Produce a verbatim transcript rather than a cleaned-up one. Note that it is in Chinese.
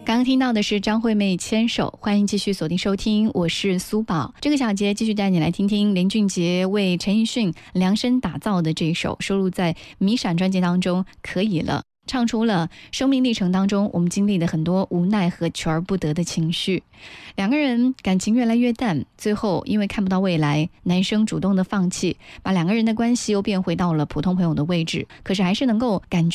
刚刚听到的是张惠妹牵手，欢迎继续锁定收听，我是苏宝。这个小节继续带你来听听林俊杰为陈奕迅量身打造的这一首收录在《迷闪》专辑当中《可以了》，唱出了生命历程当中我们经历的很多无奈和求而不得的情绪。两个人感情越来越淡，最后因为看不到未来，男生主动的放弃，把两个人的关系又变回到了普通朋友的位置，可是还是能够感觉